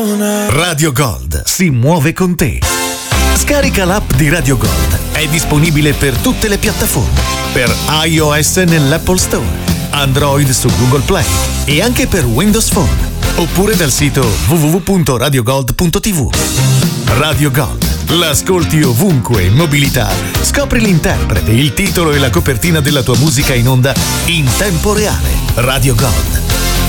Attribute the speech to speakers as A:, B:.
A: Radio Gold si muove con te. Scarica l'app di Radio Gold. È disponibile per tutte le piattaforme. Per iOS nell'Apple Store, Android su Google Play e anche per Windows Phone. Oppure dal sito www.radiogold.tv. Radio Gold. L'ascolti ovunque in mobilità. Scopri l'interprete, il titolo e la copertina della tua musica in onda in tempo reale. Radio Gold.